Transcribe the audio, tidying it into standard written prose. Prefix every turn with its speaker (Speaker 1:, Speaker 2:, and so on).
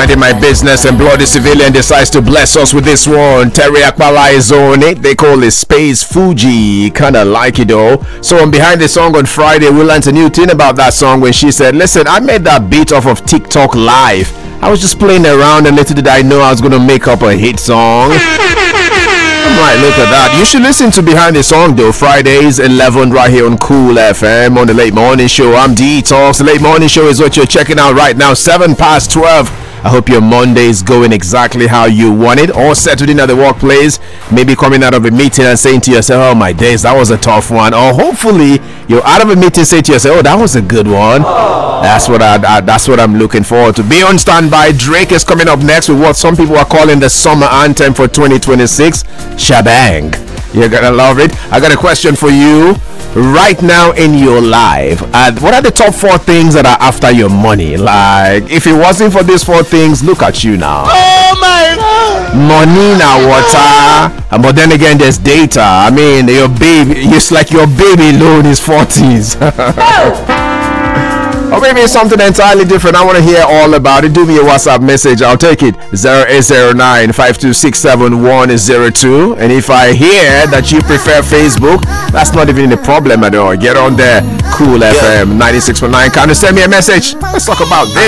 Speaker 1: minding my business, and bloody civilian decides to bless us with this one. Terry Akpala is on it. They call it Space Fuji. Kinda like it though. So on Behind the Song on Friday, we learned a new thing about that song when she said, listen, I made that beat off of TikTok Live. I was just playing around, and little did I know I was gonna make up a hit song. Right, look at that. You should listen to Behind the Song though. Fridays 11 right here on Cool FM on the Late Morning Show. I'm D-Talks. The Late Morning Show is what you're checking out right now. 7:12. I hope your Monday is going exactly how you want it. Or settled in at the workplace. Maybe coming out of a meeting and saying to yourself, oh my days, that was a tough one. Or hopefully you're out of a meeting saying to yourself, oh, that was a good one. That's what I'm looking forward to. Be on standby. Drake is coming up next with what some people are calling the summer anthem for 2026. Shabang. You're gonna love it. I got a question for you right now in your life. What are the top 4 things that are after your money? Like, if it wasn't for these 4 things, look at you now.
Speaker 2: Oh my God!
Speaker 1: Money now, water. But then again, there's data. I mean, your baby, it's like your baby loan is 40s. Or maybe it's something entirely different. I want to hear all about it. Do me a WhatsApp message. I'll take it. 0809-526-7102. And if I hear that you prefer Facebook, that's not even a problem at all. Get on there. Cool FM 96.9. Can you send me a message? Let's talk about this.